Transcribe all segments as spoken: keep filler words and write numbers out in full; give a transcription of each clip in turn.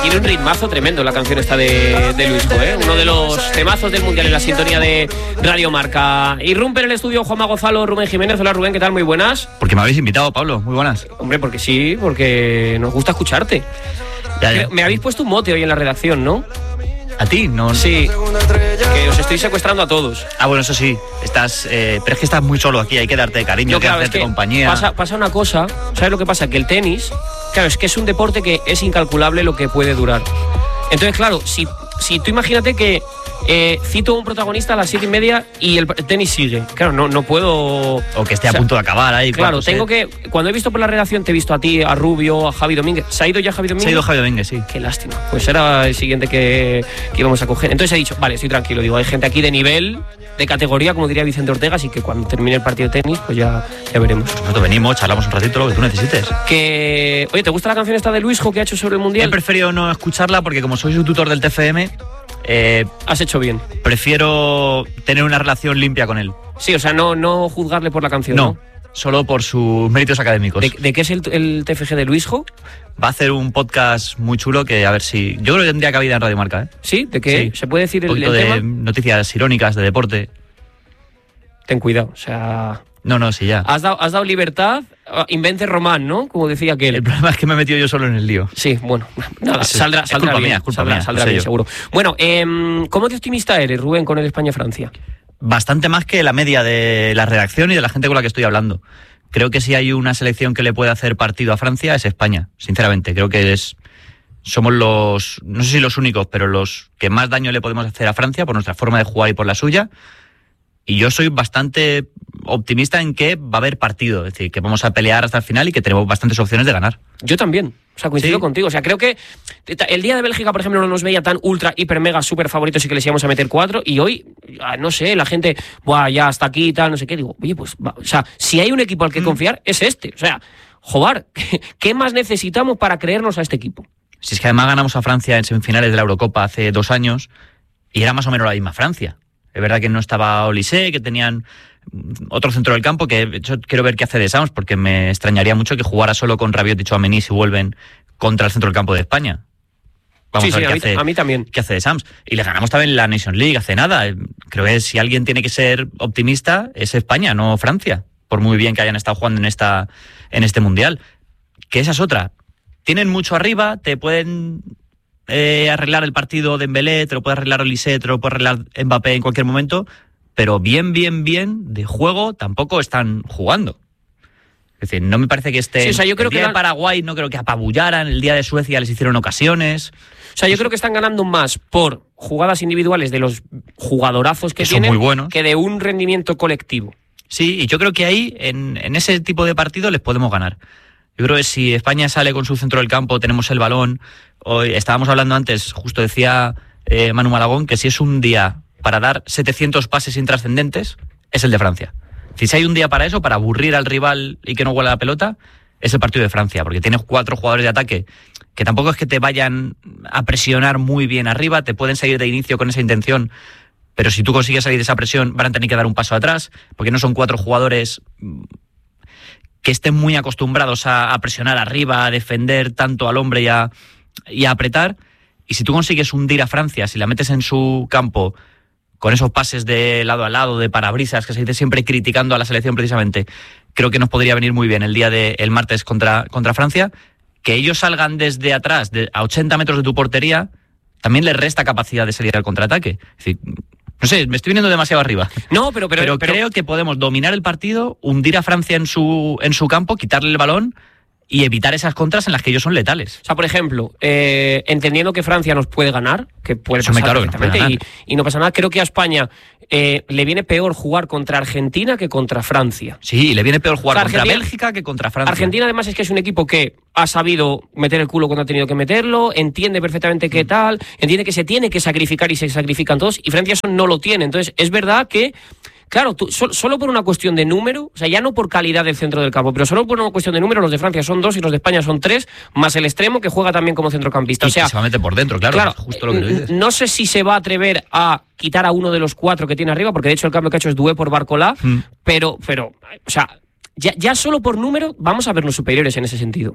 tiene un ritmazo tremendo la canción esta de, de Luisjo, ¿eh? Uno de los temazos del Mundial en la sintonía de Radio Marca. Irrumpe en el estudio Juanma Gonzalo, Rubén Jiménez. Hola Rubén, ¿qué tal? Muy buenas. Porque me habéis invitado, Pablo, muy buenas. Hombre, porque sí, porque nos gusta escucharte. Ya, ya. Me habéis puesto un mote hoy en la redacción, ¿no? ¿A ti? No. Sí, que os estoy secuestrando a todos. Ah, bueno, eso sí, estás, eh, pero es que estás muy solo aquí, hay que darte cariño, No, hay que claro, hacerte es que compañía. Pasa, pasa una cosa, ¿sabes lo que pasa? Que el tenis, claro, es que es un deporte que es incalculable lo que puede durar. Entonces, claro, si, si tú imagínate que eh, cito a un protagonista a las siete y media y el tenis sigue. Claro, no, no puedo... O que esté o sea, a punto de acabar ahí. Claro, tengo que... Cuando he visto por la redacción te he visto a ti, a Rubio, a Javi Domínguez. ¿Se ha ido ya Javi Domínguez? Se ha ido Javi Domínguez, sí. Qué lástima. Pues era el siguiente que, que íbamos a coger. Entonces he dicho, vale, estoy tranquilo. Digo, hay gente aquí de nivel, de categoría, como diría Vicente Ortega, así que cuando termine el partido de tenis, pues ya, ya veremos. Nosotros venimos, charlamos un ratito, lo que tú necesites. Que... Oye, ¿te gusta la canción esta de Luisjo que ha hecho sobre el Mundial? He preferido no escucharla porque como soy su tutor del T F M... Eh, Has hecho bien. Prefiero tener una relación limpia con él. Sí, o sea, no, no juzgarle por la canción, ¿no? No, solo por sus méritos académicos. ¿De, de qué es el, el T F G de Luisjo? Va a hacer un podcast muy chulo que a ver si... Yo creo que tendría cabida en Radio Marca, ¿eh? ¿Sí? ¿De qué? Sí. ¿Se puede decir Un el, poquito el de tema? noticias irónicas, de deporte. Ten cuidado, o sea... No, no, sí, ya. Has dado, has dado libertad, invente Román, ¿no? Como decía aquel. El problema es que me he metido yo solo en el lío. Sí, bueno, nada, Es- saldrá, es saldrá culpa bien. mía, es culpa saldrá mía, saldrá lo sé bien, yo. seguro. Bueno, eh, ¿cómo de optimista eres, Rubén, con el España-Francia? Bastante más que la media de la redacción y de la gente con la que estoy hablando. Creo que si hay una selección que le puede hacer partido a Francia es España, sinceramente. Creo que es somos los, no sé si los únicos, pero los que más daño le podemos hacer a Francia por nuestra forma de jugar y por la suya. Y yo soy bastante optimista en que va a haber partido, es decir, que vamos a pelear hasta el final y que tenemos bastantes opciones de ganar. Yo también. O sea, coincido ¿Sí? contigo. O sea, creo que el día de Bélgica, por ejemplo, no nos veía tan ultra, hiper, mega, súper favoritos y que les íbamos a meter cuatro. Y hoy, no sé, la gente, buah, ya hasta aquí y tal, no sé qué. Digo, oye, pues, va, o sea, si hay un equipo al que Mm. confiar, es este. O sea, joder, ¿qué más necesitamos para creernos a este equipo? Si es que además ganamos a Francia en semifinales de la Eurocopa hace dos años y era más o menos la misma Francia. Es verdad que no estaba Olise, que tenían otro centro del campo, que yo quiero ver qué hace de Sams, porque me extrañaría mucho que jugara solo con Rabiot y Tchouaméni si vuelven contra el centro del campo de España. Vamos sí, a ver sí, qué, a mí, hace, a mí también. qué hace de Sams. Y le ganamos también la Nation League hace nada. Creo que si alguien tiene que ser optimista es España, no Francia, por muy bien que hayan estado jugando en, esta, en este Mundial. Que esa es otra. Tienen mucho arriba, te pueden... Eh, arreglar el partido de Dembélé, te lo puede arreglar Olise, te lo puede arreglar Mbappé en cualquier momento, pero bien, bien, bien de juego tampoco están jugando. Es decir, no me parece que esté... Sí, o sea, yo creo el día que de la- Paraguay no creo que apabullaran, el día de Suecia les hicieron ocasiones. O sea, yo creo que están ganando más por jugadas individuales de los jugadorazos que, Que son tienen muy buenos. que de un rendimiento colectivo. Sí, y yo creo que ahí, en, en ese tipo de partido, les podemos ganar. Yo creo que si España sale con su centro del campo, tenemos el balón. Hoy estábamos hablando antes, justo decía eh, Manu Malagón, que si es un día para dar setecientos pases intrascendentes, es el de Francia. Si hay un día para eso, para aburrir al rival y que no huela la pelota, es el partido de Francia, porque tienes cuatro jugadores de ataque que tampoco es que te vayan a presionar muy bien arriba, te pueden salir de inicio con esa intención, pero si tú consigues salir de esa presión, van a tener que dar un paso atrás, porque no son cuatro jugadores que estén muy acostumbrados a, a presionar arriba, a defender tanto al hombre y a, y a apretar. Y si tú consigues hundir a Francia, si la metes en su campo con esos pases de lado a lado, de parabrisas, que se dice siempre criticando a la selección precisamente, creo que nos podría venir muy bien el día del de, martes contra, contra Francia. Que ellos salgan desde atrás, de, a ochenta metros de tu portería, también les resta capacidad de salir al contraataque. Es decir, no sé, me estoy viniendo demasiado arriba. No, pero, pero, Pero, pero creo que podemos dominar el partido, hundir a Francia en su, en su campo, quitarle el balón y evitar esas contras en las que ellos son letales. O sea, por ejemplo, eh, entendiendo que Francia nos puede ganar, que puede Eso me pasar claro que nos puede perfectamente, ganar. y, y no pasa nada, creo que a España eh, le viene peor jugar contra Argentina que contra Francia. Sí, le viene peor jugar O sea, contra Argentina- Bélgica que contra Francia. Argentina además es que es un equipo que ha sabido meter el culo cuando ha tenido que meterlo, entiende perfectamente qué tal, entiende que se tiene que sacrificar y se sacrifican todos, y Francia eso no lo tiene. Entonces, es verdad que, claro, tú, so- solo por una cuestión de número, o sea, ya no por calidad del centro del campo, pero solo por una cuestión de número, los de Francia son dos y los de España son tres, más el extremo que juega también como centrocampista. Y O sea, que se va a meter por dentro, claro, claro, es justo lo que tú dices. no sé si se va a atrever a quitar a uno de los cuatro que tiene arriba, porque de hecho el cambio que ha hecho es Doué por Barcolá, Mm. pero, pero, o sea, ya, ya solo por número vamos a vernos superiores en ese sentido.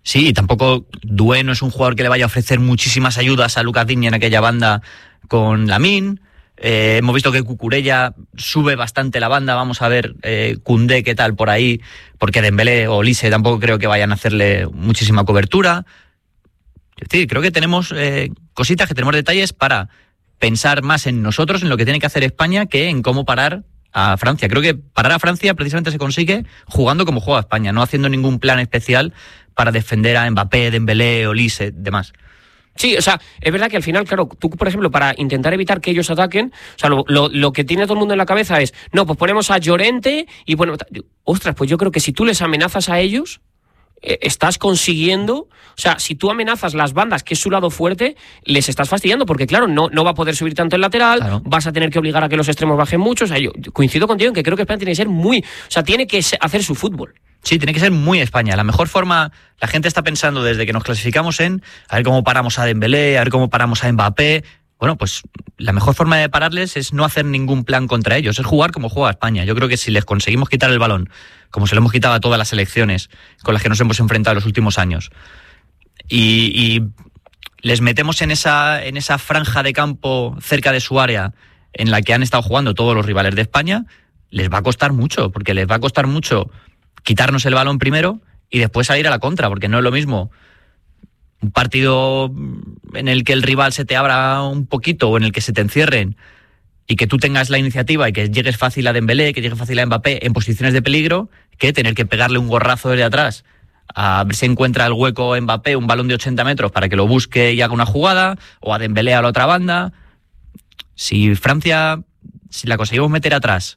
Sí, y tampoco Doué no es un jugador que le vaya a ofrecer muchísimas ayudas a Lucas Digne en aquella banda con Lamine. Eh, hemos visto que Cucurella sube bastante la banda. Vamos a ver eh, Koundé qué tal por ahí, porque Dembélé o Olise tampoco creo que vayan a hacerle muchísima cobertura. Es decir, creo que tenemos eh, cositas, que tenemos detalles para pensar más en nosotros, en lo que tiene que hacer España, que en cómo parar a Francia. Creo que parar a Francia precisamente se consigue jugando como juega España, no haciendo ningún plan especial para defender a Mbappé, Dembélé, Olise, demás. Sí, o sea, es verdad que al final, claro, tú, por ejemplo, para intentar evitar que ellos ataquen, o sea, lo, lo, lo que tiene todo el mundo en la cabeza es, no, pues ponemos a Llorente y bueno, ostras, pues yo creo que si tú les amenazas a ellos, eh, estás consiguiendo, o sea, si tú amenazas las bandas, que es su lado fuerte, les estás fastidiando, porque claro, no, no va a poder subir tanto el lateral, claro. Vas a tener que obligar a que los extremos bajen mucho, o sea, yo coincido contigo en que creo que España tiene que ser muy, o sea, tiene que hacer su fútbol. Sí, tiene que ser muy España. La mejor forma, la gente está pensando desde que nos clasificamos en a ver cómo paramos a Dembélé, a ver cómo paramos a Mbappé. Bueno, pues la mejor forma de pararles es no hacer ningún plan contra ellos, es jugar como juega España. Yo creo que si les conseguimos quitar el balón, como se lo hemos quitado a todas las selecciones con las que nos hemos enfrentado en los últimos años, y, y les metemos en esa, en esa franja de campo cerca de su área en la que han estado jugando todos los rivales de España, les va a costar mucho, porque les va a costar mucho quitarnos el balón primero y después salir a la contra, porque no es lo mismo un partido en el que el rival se te abra un poquito o en el que se te encierren y que tú tengas la iniciativa y que llegues fácil a Dembélé, que llegues fácil a Mbappé en posiciones de peligro, que tener que pegarle un gorrazo desde atrás a ver si encuentra el hueco Mbappé, un balón de ochenta metros para que lo busque y haga una jugada, o a Dembélé a la otra banda. Si Francia, si la conseguimos meter atrás,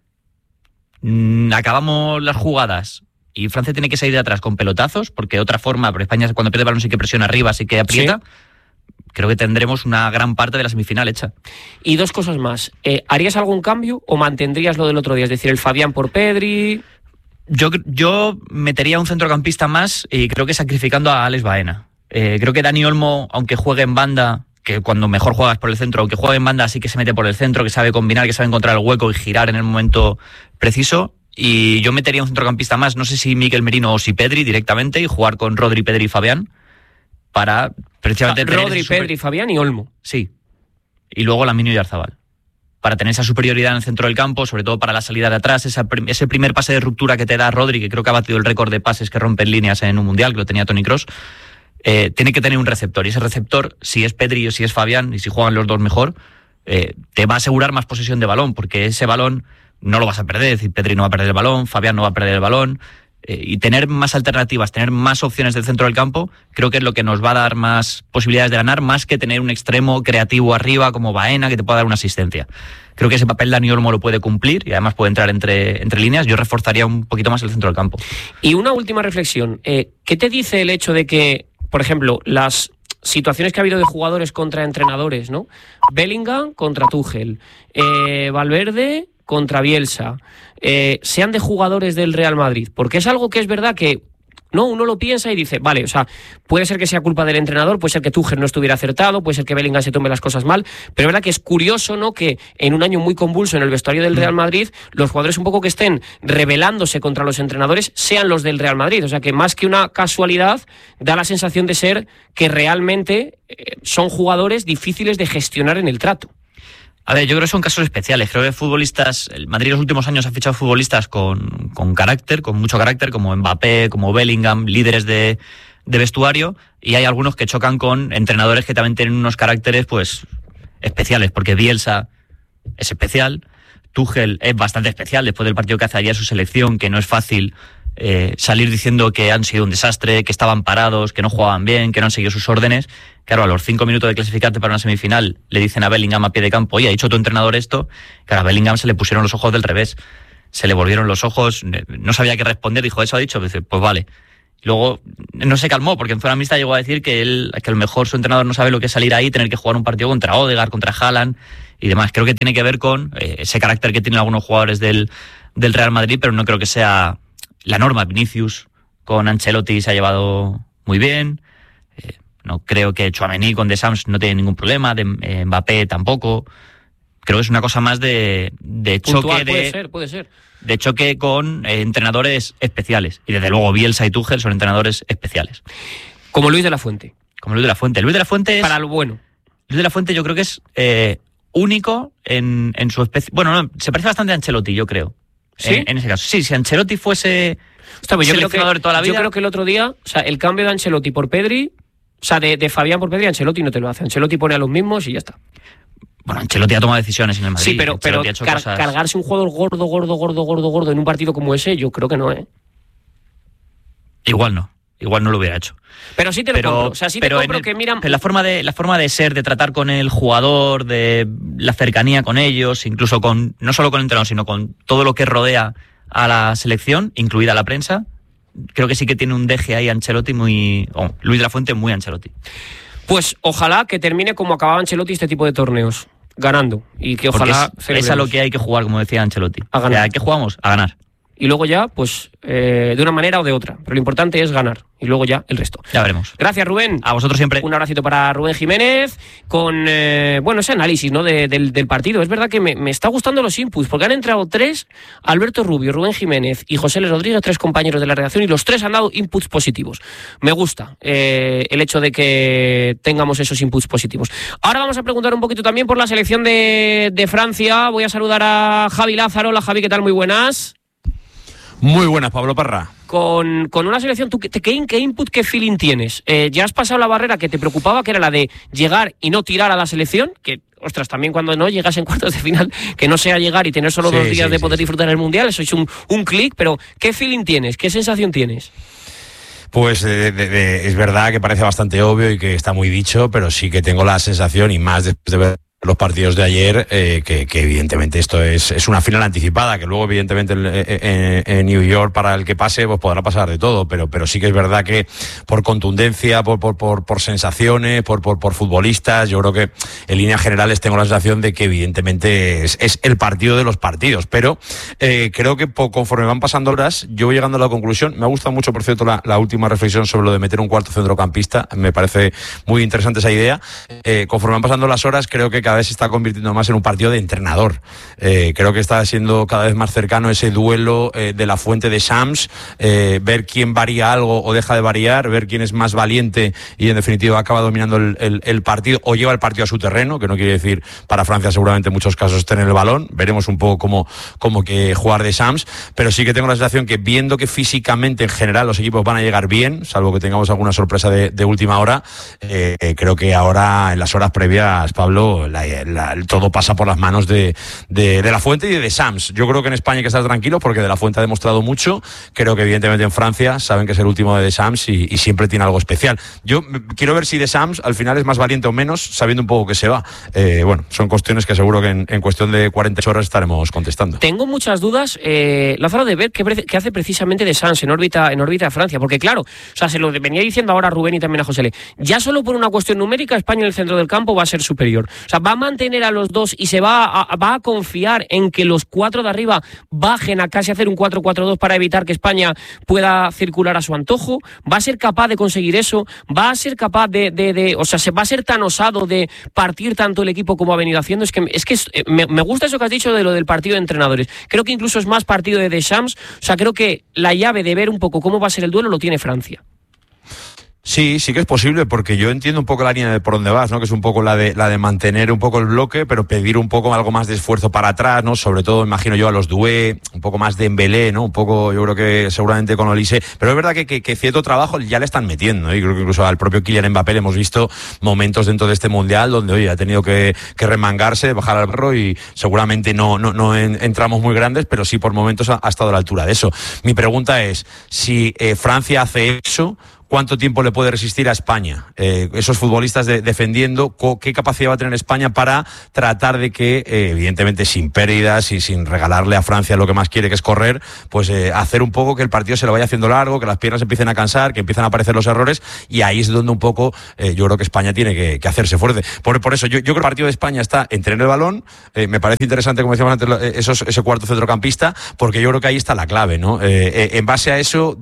acabamos las jugadas y Francia tiene que salir de atrás con pelotazos, porque otra forma, pero España cuando pierde el balón sí que presiona arriba, sí que aprieta. Sí. Creo que tendremos una gran parte de la semifinal hecha. Y dos cosas más. Eh, ¿Harías algún cambio o mantendrías lo del otro día? Es decir, el Fabián por Pedri. Yo, yo metería un centrocampista más y creo que sacrificando a Alex Baena. Eh, creo que Dani Olmo, aunque juegue en banda, que cuando mejor juegas por el centro, aunque juegue en banda sí que se mete por el centro, que sabe combinar, que sabe encontrar el hueco y girar en el momento preciso. Y yo metería un centrocampista más, no sé si Mikel Merino o si Pedri directamente, y jugar con Rodri, Pedri y Fabián para precisamente... O sea, Rodri, super... Pedri, Fabián y Olmo. Sí. Y luego Lamine y Oyarzabal. Para tener esa superioridad en el centro del campo, sobre todo para la salida de atrás, esa, ese primer pase de ruptura que te da Rodri, que creo que ha batido el récord de pases que rompen líneas en un mundial, que lo tenía Toni Kroos. Eh, tiene que tener un receptor, y ese receptor, si es Pedri o si es Fabián, y si juegan los dos mejor, eh, te va a asegurar más posesión de balón, porque ese balón no lo vas a perder. Es decir, Pedri no va a perder el balón, Fabián no va a perder el balón, eh, y tener más alternativas, tener más opciones del centro del campo, creo que es lo que nos va a dar más posibilidades de ganar, más que tener un extremo creativo arriba como Baena que te pueda dar una asistencia. Creo que ese papel Dani Olmo lo puede cumplir y además puede entrar entre, entre líneas. Yo reforzaría un poquito más el centro del campo. Y una última reflexión, eh, ¿qué te dice el hecho de que, por ejemplo, las situaciones que ha habido de jugadores contra entrenadores, ¿no? Bellingham contra Tuchel, eh, Valverde contra Bielsa, eh, sean de jugadores del Real Madrid? Porque es algo que es verdad que no, uno lo piensa y dice, vale, o sea, puede ser que sea culpa del entrenador, puede ser que Tuchel no estuviera acertado, puede ser que Bellingham se tome las cosas mal, pero es verdad que es curioso, ¿no?, que en un año muy convulso en el vestuario del Real Madrid, los jugadores un poco que estén rebelándose contra los entrenadores sean los del Real Madrid. O sea, que más que una casualidad, da la sensación de ser que realmente eh, son jugadores difíciles de gestionar en el trato. A ver, yo creo que son casos especiales. Creo que futbolistas, el Madrid en los últimos años ha fichado futbolistas con, con carácter, con mucho carácter, como Mbappé, como Bellingham, líderes de, de vestuario, y hay algunos que chocan con entrenadores que también tienen unos caracteres pues especiales, porque Bielsa es especial, Tuchel es bastante especial después del partido que hace ayer su selección, que no es fácil eh, salir diciendo que han sido un desastre, que estaban parados, que no jugaban bien, que no han seguido sus órdenes. Claro, a los cinco minutos de clasificarte para una semifinal le dicen a Bellingham a pie de campo, oye, ha dicho tu entrenador esto. Claro, a Bellingham se le pusieron los ojos del revés, se le volvieron los ojos, no sabía qué responder, dijo, ¿eso ha dicho? Pues, pues vale. Luego no se calmó, porque en zona mixta llegó a decir que él, que a lo mejor su entrenador no sabe lo que es salir ahí, tener que jugar un partido contra Odegaard, contra Haaland y demás. Creo que tiene que ver con eh, ese carácter que tienen algunos jugadores del, del Real Madrid, pero no creo que sea la norma. Vinicius con Ancelotti se ha llevado muy bien. Eh, no creo que Tchouaméni con Deschamps no tiene ningún problema, de eh, Mbappé tampoco. Creo que es una cosa más de, de choque. Puntual, de... Puede ser, puede ser. de choque con eh, entrenadores especiales. Y desde luego Bielsa y Tuchel son entrenadores especiales. Como Luis de la Fuente. Como Luis de la Fuente. Luis de la Fuente es... Para lo bueno. Luis de la Fuente yo creo que es eh, único en, en su especie... Bueno, no, se parece bastante a Ancelotti, yo creo. ¿Sí? En, en ese caso. Sí, si Ancelotti fuese Está bien, yo creo seleccionador que, de toda la vida... Yo creo que el otro día, o sea, el cambio de Ancelotti por Pedri, o sea, de, de Fabián por Pedri, Ancelotti no te lo hace. Ancelotti pone a los mismos y ya está. Bueno, Ancelotti ha tomado decisiones en el Madrid. Sí, pero, pero car cosas... cargarse un jugador gordo, gordo, gordo, gordo, gordo en un partido como ese, yo creo que no, ¿eh? Igual no. Igual no lo hubiera hecho. Pero sí te lo pero, compro. O sea, sí te compro el, que miran... La forma, de, la forma de ser, de tratar con el jugador, de la cercanía con ellos, incluso con no solo con el entrenador, sino con todo lo que rodea a la selección, incluida la prensa, creo que sí que tiene un deje ahí Ancelotti muy... Oh, Luis de la Fuente muy Ancelotti. Pues ojalá que termine como acababa Ancelotti este tipo de torneos, ganando. Y que ojalá... Es, es a lo que hay que jugar, como decía Ancelotti. A ganar. ¿A qué jugamos? A ganar. Y luego ya, pues, eh, de una manera o de otra. Pero lo importante es ganar. Y luego ya el resto. Ya veremos. Gracias, Rubén. A vosotros siempre. Un abracito para Rubén Jiménez con, eh, bueno, ese análisis, ¿no? de, del, del partido. Es verdad que me, me está gustando los inputs, porque han entrado tres, Alberto Rubio, Rubén Jiménez y José L. Rodríguez, tres compañeros de la redacción, y los tres han dado inputs positivos. Me gusta eh, el hecho de que tengamos esos inputs positivos. Ahora vamos a preguntar un poquito también por la selección de, de Francia. Voy a saludar a Javi Lázaro. Hola, Javi, ¿qué tal? Muy buenas. Muy buenas, Pablo Parra. Con, con una selección, ¿tú qué, qué, qué input, qué feeling tienes? Eh, ¿Ya has pasado la barrera que te preocupaba, que era la de llegar y no tirar a la selección? Que, ostras, también cuando no llegas en cuartos de final, que no sea llegar y tener solo sí, dos días sí, de poder sí, disfrutar sí. el Mundial, eso es un, un clic, pero ¿qué feeling tienes? ¿Qué sensación tienes? Pues de, de, de, es verdad que parece bastante obvio y que está muy dicho, pero sí que tengo la sensación, y más después de ver los partidos de ayer, eh, que, que evidentemente esto es, es una final anticipada, que luego evidentemente en, en, en New York, para el que pase, pues podrá pasar de todo, pero, pero sí que es verdad que por contundencia, por, por, por, por sensaciones, por, por, por futbolistas, yo creo que en líneas generales tengo la sensación de que evidentemente es, es el partido de los partidos, pero eh, creo que conforme van pasando horas, yo voy llegando a la conclusión. Me ha gustado mucho, por cierto, la, la última reflexión sobre lo de meter un cuarto centrocampista, me parece muy interesante esa idea. Eh, conforme van pasando las horas, creo que cada vez se está convirtiendo más en un partido de entrenador. Eh, creo que está siendo cada vez más cercano ese duelo eh, de la Fuente de Shams, eh, ver quién varía algo o deja de variar, ver quién es más valiente y en definitiva acaba dominando el, el, el partido o lleva el partido a su terreno, que no quiere decir para Francia seguramente en muchos casos tener el balón. Veremos un poco cómo, cómo que jugar de Shams, pero sí que tengo la sensación que viendo que físicamente en general los equipos van a llegar bien, salvo que tengamos alguna sorpresa de, de última hora, eh, eh, creo que ahora en las horas previas, Pablo, la La, todo pasa por las manos de, de, de la Fuente y de, de Shams. Yo creo que en España hay que estar tranquilos porque de la Fuente ha demostrado mucho. Creo que evidentemente en Francia saben que es el último de, de Shams y, y siempre tiene algo especial. Yo quiero ver si de Shams al final es más valiente o menos, sabiendo un poco que se va. Eh, bueno, son cuestiones que seguro que en, en cuestión de cuarenta horas estaremos contestando. Tengo muchas dudas, eh, Lázaro, de ver qué, qué hace precisamente de Shams en órbita, en órbita de Francia, porque claro, o sea, se lo venía diciendo ahora a Rubén y también a José Le. Ya solo por una cuestión numérica, España en el centro del campo va a ser superior. O sea, va a mantener a los dos y se va a, va a confiar en que los cuatro de arriba bajen a casi hacer un cuatro cuatro dos para evitar que España pueda circular a su antojo. Va a ser capaz de conseguir eso, va a ser capaz de, de, de o sea, se va a ser tan osado de partir tanto el equipo como ha venido haciendo. Es que, es que es, me, me gusta eso que has dicho de lo del partido de entrenadores. Creo que incluso es más partido de Deschamps. O sea, creo que la llave de ver un poco cómo va a ser el duelo lo tiene Francia. Sí, sí que es posible, porque yo entiendo un poco la línea de por dónde vas, ¿no? Que es un poco la de la de mantener un poco el bloque, pero pedir un poco algo más de esfuerzo para atrás, ¿no? Sobre todo, imagino yo, a los Doué, un poco más de Dembélé, ¿no? Un poco, yo creo que seguramente con Olise, pero es verdad que, que, que cierto trabajo ya le están metiendo, ¿eh? Y creo que incluso al propio Kylian Mbappé le hemos visto momentos dentro de este Mundial donde, oye, ha tenido que, que remangarse, bajar al barro y seguramente no, no, no en, entramos muy grandes, pero sí por momentos ha, ha estado a la altura de eso. Mi pregunta es, si eh, Francia hace eso, ¿cuánto tiempo le puede resistir a España? Eh, esos futbolistas de, defendiendo, ¿qué capacidad va a tener España para tratar de que, eh, evidentemente sin pérdidas y sin regalarle a Francia lo que más quiere, que es correr, pues eh, hacer un poco que el partido se lo vaya haciendo largo, que las piernas empiecen a cansar, que empiezan a aparecer los errores, y ahí es donde un poco eh, yo creo que España tiene que, que hacerse fuerte. Por, por eso yo, yo creo que el partido de España está en tener el balón. Eh, me parece interesante, como decíamos antes, esos, ese cuarto centrocampista, porque yo creo que ahí está la clave, ¿no? Eh, eh, en base a eso, des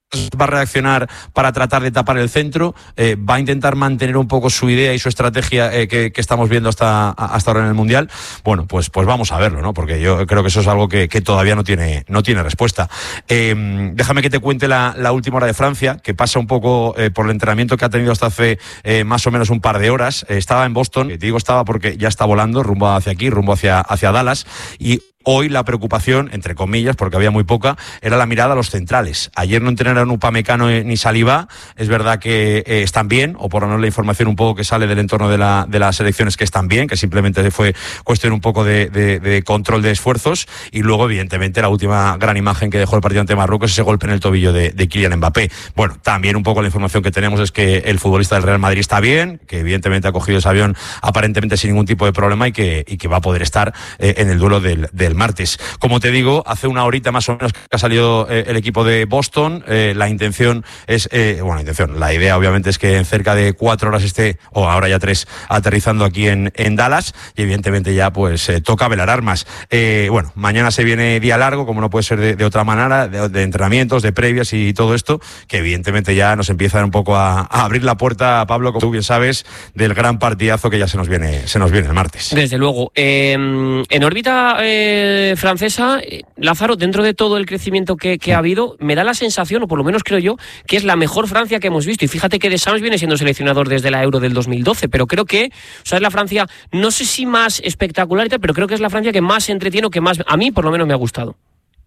va a reaccionar para tratar de tapar el centro, eh, va a intentar mantener un poco su idea y su estrategia eh, que, que estamos viendo hasta, hasta ahora en el Mundial. Bueno, pues, pues vamos a verlo, ¿no? Porque yo creo que eso es algo que, que todavía no tiene, no tiene respuesta. Eh, déjame que te cuente la, la última hora de Francia, que pasa un poco eh, por el entrenamiento que ha tenido hasta hace eh, más o menos un par de horas. Eh, estaba en Boston, te digo estaba porque ya está volando rumbo hacia aquí, rumbo hacia, hacia Dallas, y hoy la preocupación, entre comillas, porque había muy poca, era la mirada a los centrales. Ayer no entrenaron Upamecano ni Saliba. Es verdad que eh, están bien, o por lo menos la información un poco que sale del entorno de, la, de las selecciones que están bien, que simplemente fue cuestión un poco de, de, de control de esfuerzos. Y luego, evidentemente, la última gran imagen que dejó el partido ante Marruecos, ese golpe en el tobillo de, de Kylian Mbappé. Bueno, también un poco la información que tenemos es que el futbolista del Real Madrid está bien, que evidentemente ha cogido ese avión aparentemente sin ningún tipo de problema y que, y que va a poder estar eh, en el duelo del, del martes. Como te digo, hace una horita más o menos que ha salido eh, el equipo de Boston. Eh, la intención es, eh, bueno, la intención, la idea obviamente es que en cerca de cuatro horas esté, o ahora ya tres, aterrizando aquí en, en Dallas, y evidentemente ya pues eh, toca velar armas. Eh, bueno, mañana se viene día largo, como no puede ser de, de otra manera, de, de entrenamientos, de previas y todo esto, que evidentemente ya nos empieza un poco a, a abrir la puerta, Pablo, como tú bien sabes, del gran partidazo que ya se nos viene, se nos viene el martes. Desde luego. Eh, en órbita eh, francesa, Lázaro, dentro de todo el crecimiento que, que ha habido, me da la sensación, o por lo menos creo yo, que es la mejor Francia que hemos visto. Y fíjate que Deschamps viene siendo seleccionador desde la Euro del dos mil doce, pero creo que, o sea, es la Francia, no sé si más espectacular, pero creo que es la Francia que más entretiene, o que más, a mí por lo menos me ha gustado.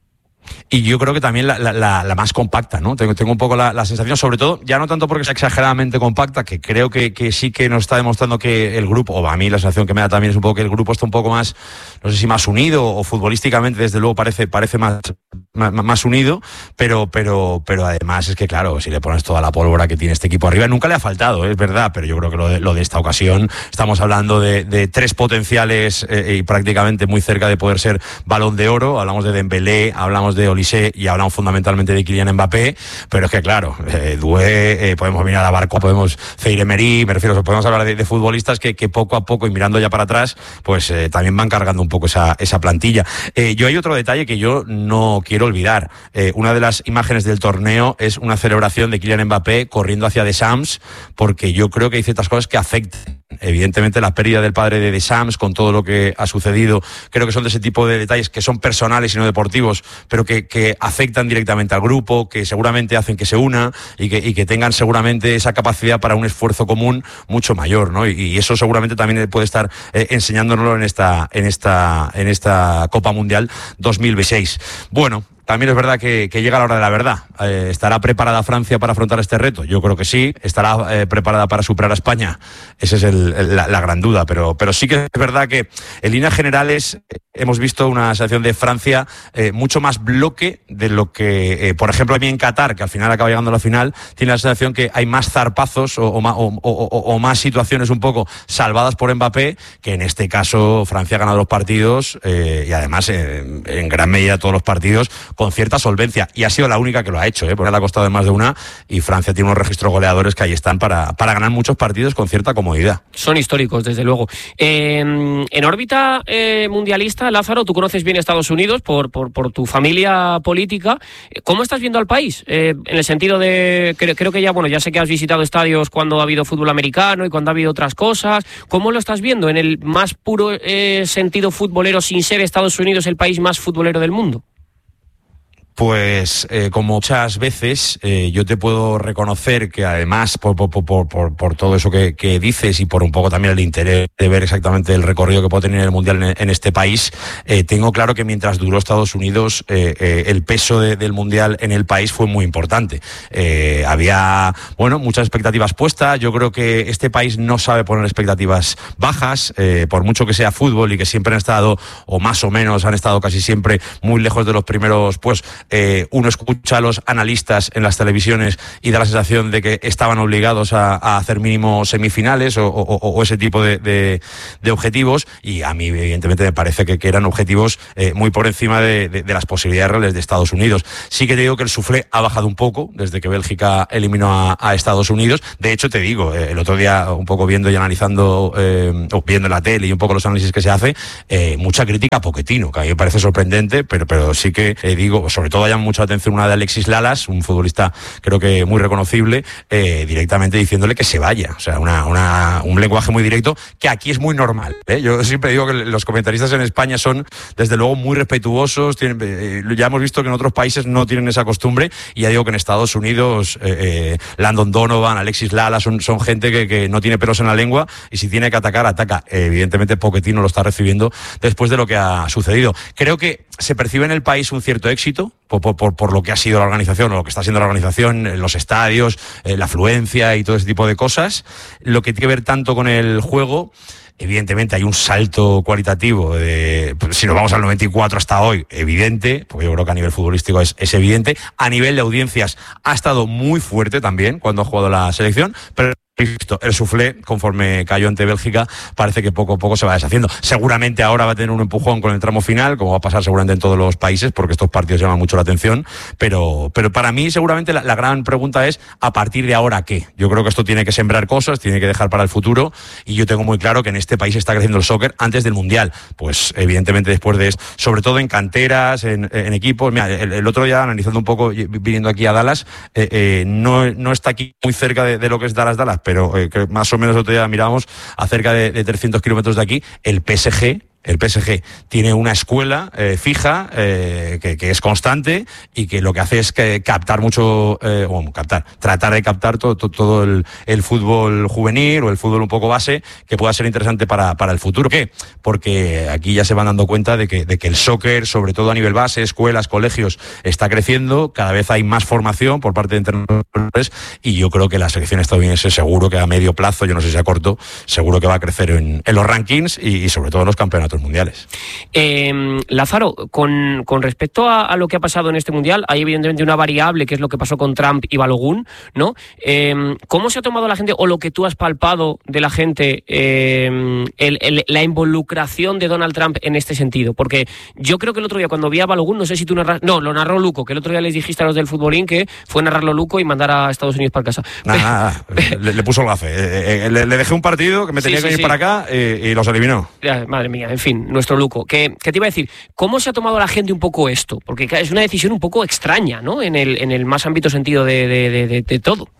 Y yo creo que también la, la, la más compacta, ¿no? Tengo, tengo un poco la, la sensación, sobre todo, ya no tanto porque sea exageradamente compacta, que creo que, que sí que nos está demostrando que el grupo, o a mí la sensación que me da también es un poco que el grupo está un poco más, no sé si más unido, o futbolísticamente desde luego parece, parece más, más, más unido, pero, pero, pero además es que claro, si le pones toda la pólvora que tiene este equipo arriba, nunca le ha faltado, es verdad, pero yo creo que lo de, lo de esta ocasión, estamos hablando de, de tres potenciales eh, y prácticamente muy cerca de poder ser Balón de Oro. Hablamos de Dembélé, hablamos de Olise y hablamos fundamentalmente de Kylian Mbappé, pero es que claro, eh, Doué, eh, podemos mirar a Barco, podemos Zaire Emery, me refiero, podemos hablar de, de futbolistas que, que poco a poco, y mirando ya para atrás, pues eh, también van cargando un poco esa, esa plantilla. Eh, yo hay otro detalle que yo no quiero olvidar. Eh, una de las imágenes del torneo es una celebración de Kylian Mbappé corriendo hacia Deschamps, porque yo creo que hay ciertas cosas que afectan. Evidentemente la pérdida del padre de Deschamps, con todo lo que ha sucedido, creo que son de ese tipo de detalles que son personales y no deportivos, pero que, que afectan directamente al grupo, que seguramente hacen que se una y que, y que tengan seguramente esa capacidad para un esfuerzo común mucho mayor, ¿no? Y, y eso seguramente también puede estar eh, enseñándonoslo en esta, en esta, en esta Copa Mundial dos mil veintiséis. Bueno, también es verdad que, que llega la hora de la verdad. Eh, ¿Estará preparada Francia para afrontar este reto? Yo creo que sí. ¿Estará eh, preparada para superar a España? Esa es el, el, la, la gran duda. Pero, pero sí que es verdad que en líneas generales eh, hemos visto una sensación de Francia eh, mucho más bloque de lo que, eh, por ejemplo, a mí en Qatar, que al final acaba llegando a la final, tiene la sensación que hay más zarpazos o, o, o, o, o más situaciones un poco salvadas por Mbappé, que en este caso Francia ha ganado los partidos eh, y además eh, en gran medida todos los partidos con cierta solvencia, y ha sido la única que lo ha hecho, ¿eh? Porque le ha costado más de una, y Francia tiene unos registros goleadores que ahí están para, para ganar muchos partidos con cierta comodidad. Son históricos, desde luego. Eh, en órbita eh, mundialista, Lázaro, tú conoces bien Estados Unidos por, por, por tu familia política. ¿Cómo estás viendo al país? Eh, en el sentido de, creo, creo que ya, bueno, ya sé que has visitado estadios cuando ha habido fútbol americano y cuando ha habido otras cosas. ¿Cómo lo estás viendo en el más puro eh, sentido futbolero, sin ser Estados Unidos el país más futbolero del mundo? Pues eh, como muchas veces eh, yo te puedo reconocer que además por, por, por, por, por todo eso que, que dices y por un poco también el interés de ver exactamente el recorrido que puede tener el Mundial en, en este país, eh, tengo claro que mientras duró Estados Unidos eh, eh, el peso de, del Mundial en el país fue muy importante. Eh, había, bueno, muchas expectativas puestas. Yo creo que este país no sabe poner expectativas bajas, eh, por mucho que sea fútbol y que siempre han estado, o más o menos han estado casi siempre muy lejos de los primeros, pues Eh, uno escucha a los analistas en las televisiones y da la sensación de que estaban obligados a, a hacer mínimo semifinales o, o, o ese tipo de, de, de objetivos, y a mí evidentemente me parece que, que eran objetivos eh, muy por encima de, de, de las posibilidades reales de Estados Unidos. Sí que te digo que el suflé ha bajado un poco desde que Bélgica eliminó a, a Estados Unidos. De hecho te digo, eh, el otro día un poco viendo y analizando eh, o viendo la tele y un poco los análisis que se hace, eh, mucha crítica a Pochettino, que a mí me parece sorprendente, pero, pero sí que eh, digo, sobre todo todo llama mucho la atención una de Alexis Lalas, un futbolista creo que muy reconocible, eh, directamente diciéndole que se vaya. O sea, una, una, un lenguaje muy directo que aquí es muy normal, ¿eh? Yo siempre digo que los comentaristas en España son, desde luego, muy respetuosos. Tienen, eh, ya hemos visto que en otros países no tienen esa costumbre, y ya digo que en Estados Unidos eh, eh, Landon Donovan, Alexis Lalas son, son gente que, que no tiene pelos en la lengua, y si tiene que atacar, ataca. Eh, evidentemente Pochettino lo está recibiendo después de lo que ha sucedido. Creo que se percibe en el país un cierto éxito por, por, por lo que ha sido la organización, o lo que está siendo la organización, los estadios, eh, la afluencia y todo ese tipo de cosas. Lo que tiene que ver tanto con el juego, evidentemente hay un salto cualitativo de, si nos vamos al noventa y cuatro hasta hoy, evidente, porque yo creo que a nivel futbolístico es, es evidente. A nivel de audiencias ha estado muy fuerte también cuando ha jugado la selección, pero el suflé, conforme cayó ante Bélgica, parece que poco a poco se va deshaciendo. Seguramente ahora va a tener un empujón con el tramo final, como va a pasar seguramente en todos los países, porque estos partidos llaman mucho la atención, pero, pero para mí seguramente la, la gran pregunta es, ¿a partir de ahora qué? Yo creo que esto tiene que sembrar cosas, tiene que dejar para el futuro, y yo tengo muy claro que en este país está creciendo el soccer antes del Mundial. Pues evidentemente después de esto, sobre todo en canteras, en, en equipos. Mira, el, el otro día, analizando un poco, viniendo aquí a Dallas, eh, eh, no, no está aquí muy cerca de, de lo que es Dallas, Dallas, pero eh, que más o menos el otro día mirábamos a cerca de, de trescientos kilómetros de aquí, el P S G. El P S G tiene una escuela eh, fija, eh, que, que es constante, y que lo que hace es que captar mucho, eh, bueno, captar, tratar de captar todo, todo, todo el, el fútbol juvenil o el fútbol un poco base, que pueda ser interesante para, para el futuro. ¿Qué? Porque aquí ya se van dando cuenta de que, de que el soccer, sobre todo a nivel base, escuelas, colegios, está creciendo, cada vez hay más formación por parte de entrenadores, y yo creo que la selección estadounidense seguro que a medio plazo, yo no sé si a corto, seguro que va a crecer en, en los rankings y, y sobre todo en los campeonatos mundiales. Eh, Lázaro, con, con respecto a, a lo que ha pasado en este mundial, hay evidentemente una variable que es lo que pasó con Trump y Balogun, ¿no? Eh, ¿Cómo se ha tomado la gente, o lo que tú has palpado de la gente, eh, el, el, la involucración de Donald Trump en este sentido? Porque yo creo que el otro día cuando vi a Balogun, no sé si tú narras, no, lo narró Luco, que el otro día les dijiste a los del futbolín que fue narrarlo Luco y mandar a Estados Unidos para casa. Nada, nada, le, le puso el gafe. Eh, eh, le, le dejé un partido que me tenía sí, que sí, ir sí. para acá eh, y los eliminó. Ya, madre mía, en fin, nuestro Luco. ¿Qué, ¿Qué te iba a decir? ¿Cómo se ha tomado la gente un poco esto? Porque es una decisión un poco extraña, ¿no? En el, en el más ámbito sentido de, de, de, de, de todo.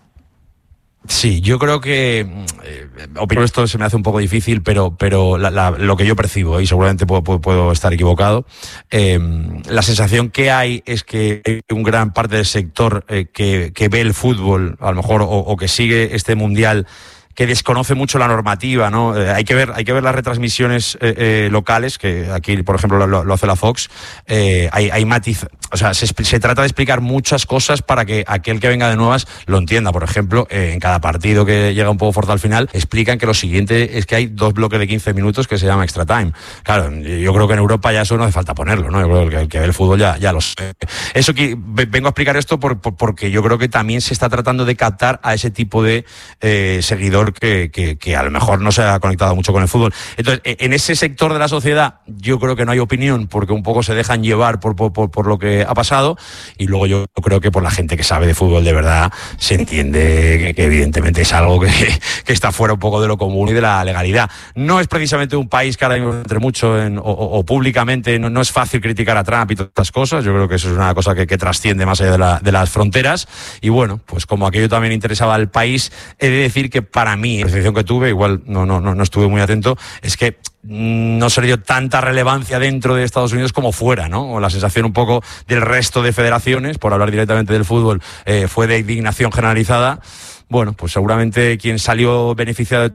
Sí, yo creo que eh, opinar esto se me hace un poco difícil, pero pero la, la, lo que yo percibo, y seguramente puedo, puedo, puedo estar equivocado, eh, la sensación que hay es que hay una gran parte del sector eh, que, que ve el fútbol, a lo mejor, o, o que sigue este mundial, que desconoce mucho la normativa, ¿no? Eh, hay que ver, hay que ver las retransmisiones eh, eh, locales, que aquí, por ejemplo, lo, lo hace la Fox. Eh, hay, hay matiz, o sea, se, se trata de explicar muchas cosas para que aquel que venga de nuevas lo entienda. Por ejemplo, eh, en cada partido que llega un poco fuerte al final, explican que lo siguiente es que hay dos bloques de quince minutos que se llama extra time. Claro, yo creo que en Europa ya eso no hace falta ponerlo, ¿no? Yo creo que el que ve el fútbol ya, ya lo sé. Eso que vengo a explicar esto por, por, porque yo creo que también se está tratando de captar a ese tipo de eh, seguidor Que, que, que a lo mejor no se ha conectado mucho con el fútbol. Entonces, en ese sector de la sociedad yo creo que no hay opinión, porque un poco se dejan llevar por, por, por lo que ha pasado, y luego yo creo que por la gente que sabe de fútbol de verdad se entiende que, que evidentemente es algo que, que está fuera un poco de lo común y de la legalidad. No es precisamente un país que ahora mismo entre mucho en, o, o públicamente no, no es fácil criticar a Trump y todas estas cosas. Yo creo que eso es una cosa que, que trasciende más allá de, la, de las fronteras, y bueno, pues como aquello también interesaba al país, he de decir que para mí, la percepción que tuve, igual no, no, no estuve muy atento, es que no se le dio tanta relevancia dentro de Estados Unidos como fuera, ¿no? O la sensación un poco del resto de federaciones, por hablar directamente del fútbol, eh, fue de indignación generalizada. Bueno, pues seguramente quien salió beneficiado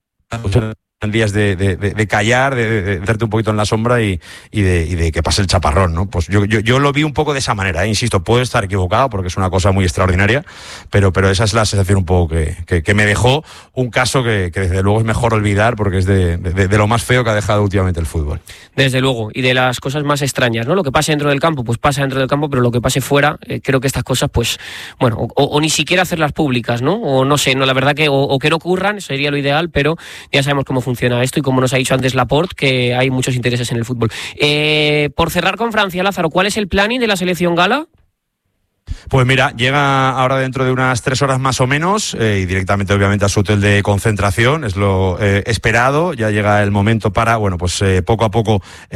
de en días de, de, de, de callar, de, de hacerte un poquito en la sombra y, y, de, y de que pase el chaparrón, ¿no? Pues yo, yo, yo lo vi un poco de esa manera, ¿eh? Insisto, puedo estar equivocado porque es una cosa muy extraordinaria, pero, pero esa es la sensación un poco que, que, que me dejó un caso que, que desde luego es mejor olvidar, porque es de, de, de lo más feo que ha dejado últimamente el fútbol. Desde luego, y de las cosas más extrañas, ¿no? Lo que pase dentro del campo, pues pasa dentro del campo, pero lo que pase fuera, eh, creo que estas cosas, pues, bueno, o, o ni siquiera hacerlas públicas, ¿no? O no sé, no, la verdad que, o, o que no ocurran, sería lo ideal, pero ya sabemos cómo funciona esto y cómo nos ha dicho antes Laporte, que hay muchos intereses en el fútbol. Eh, por cerrar con Francia, Lázaro, ¿cuál es el planning de la selección gala? Pues mira, llega ahora dentro de unas tres horas más o menos, eh, y directamente obviamente a su hotel de concentración, es lo eh, esperado. Ya llega el momento para, bueno, pues eh, poco a poco